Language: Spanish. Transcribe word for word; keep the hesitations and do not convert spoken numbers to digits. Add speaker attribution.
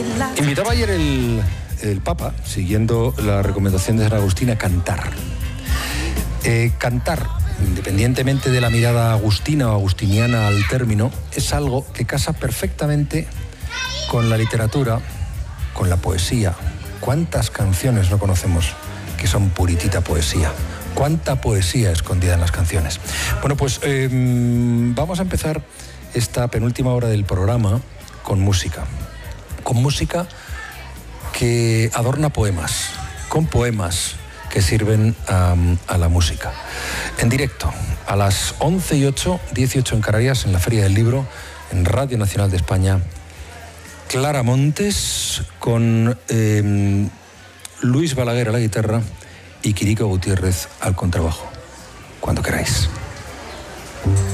Speaker 1: Invitaba ayer el, el Papa, siguiendo la recomendación de San Agustín, a cantar. Eh, cantar, independientemente de la mirada agustina o agustiniana al término, es algo que casa perfectamente con la literatura, con la poesía. ¿Cuántas canciones no conocemos que son puritita poesía? ¿Cuánta poesía escondida en las canciones? Bueno, pues eh, vamos a empezar esta penúltima hora del programa con música. Con música que adorna poemas, con poemas que sirven a, a la música. En directo, a las once y ocho, dieciocho en Canarias, en la Feria del Libro, en Radio Nacional de España, Clara Montes con eh, Luis Balaguer a la guitarra y Quirico Gutiérrez al contrabajo. Cuando queráis.